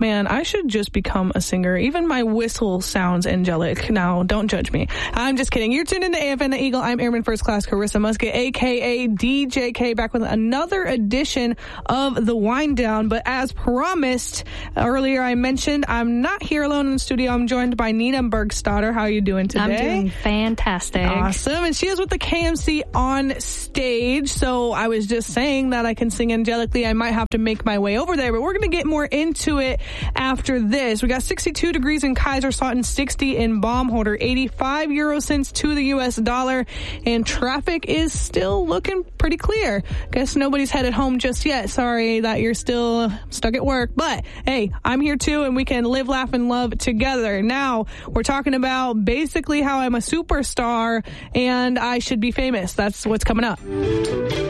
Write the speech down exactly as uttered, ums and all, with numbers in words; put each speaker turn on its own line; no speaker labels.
man, I should just become a singer. Even my whistle sounds angelic. Now, don't judge me. I'm just kidding. You're tuned into A F N The Eagle. I'm Airman First Class Carissa Musket, a k a. D J K, back with another edition of The Wind Down. But as promised, earlier I mentioned I'm not here alone in the studio. I'm joined by Nina Bergstadter. How are you doing today?
I'm doing fantastic.
Awesome. And she is with the K M C on stage. So I was just saying that I can sing angelically. I might have to make my way over there, but we're going to get more into it after this. We got sixty-two degrees in Kaiserslautern, sixty in Baumholder, eighty-five euro cents to the U S dollar, and traffic is still looking pretty clear. Guess nobody's headed home just yet. Sorry that you're still stuck at work, but hey, I'm here too, and we can live, laugh, and love together. Now, we're talking about basically how I'm a superstar and I should be famous. That's what's coming up.